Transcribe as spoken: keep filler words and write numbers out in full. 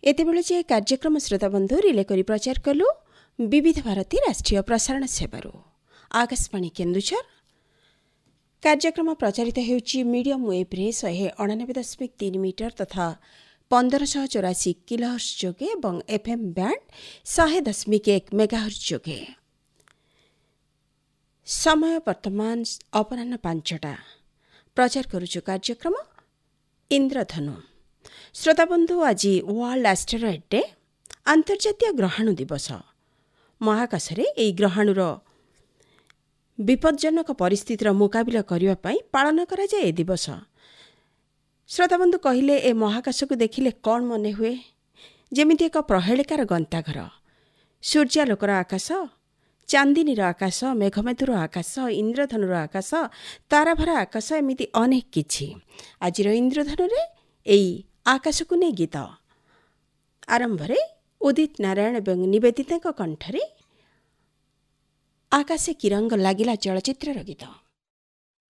एतेबेले जे कार्यक्रम श्रोताबंधु रिले करी प्रचार कलु विविध भारती राष्ट्रीय प्रसारण सेवारू आकाशवाणी केन्दुझर। कार्यक्रम प्रचारित हेउची मीडियम वेब रे शहे अणानबे दशमिक तीन मीटर तथा पंद्रह चौरासी किलोहर्ट्ज जोगे और एफएम बैंड शहे दशमिक एक मेगाहर्ट्ज जोगे। समय वर्तमान अपराह्न पांचटा। प्रचार करुछु कार्यक्रम इंद्रधनु। श्रोताबंधु आज वर्ल्ड एस्टेरॉयड डे अंतर्जातीय ग्रहाणु दिवस। महाकाश रे एई ग्रहाणुर विपज्जनक परिस्थितिर मुकाबिला करिवा पई पालन करा जाय ए दिवस। श्रोताबंधु कहिले ए महाकाश को देखिले कौन मने हुए? जेमिति एक प्रहेलिकार गंताघर, सूर्यालोकर आकाश, चांदिनीर आकाश, मेघमेदुर आकाश, इंद्रधनुर आकाश, ताराभरा आकाश, एमिति अनेक किछि। आजिर इंद्रधनु रे एई आकाश को नै गीत। आरंभ रे उदित नारायण एवं निवेदिता कंठरे आकाशे किरंग लागिला चलचित्र गीत।